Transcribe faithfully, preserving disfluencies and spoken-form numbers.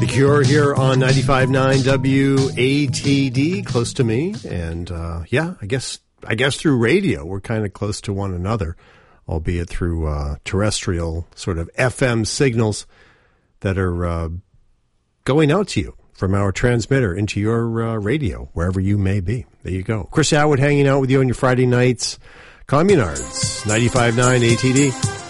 The Cure here on ninety-five point nine W A T D, close to me. And, uh, yeah, I guess, I guess through radio, we're kind of close to one another, albeit through, uh, terrestrial sort of F M signals that are, uh, going out to you from our transmitter into your, uh, radio, wherever you may be. There you go. Chris Atwood hanging out with you on your Friday nights. Communards, ninety-five point nine A T D.